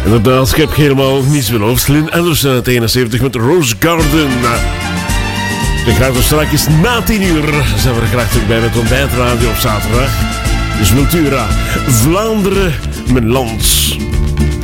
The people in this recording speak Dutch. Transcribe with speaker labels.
Speaker 1: Inderdaad, ik heb helemaal niets beloofd. Lynn Anderson uit 71 met Rose Garden. Ik ga er straks na 10 uur. Zijn we er graag terug bij met ontbijtradio op zaterdag. Dus Multura, Vlaanderen, mijn land.